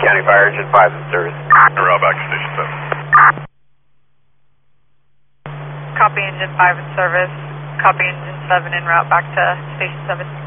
County Fire, Engine 5 in service. En route back to Station 7. Copy Engine 5 in service. Copy Engine 7 en route back to Station 7.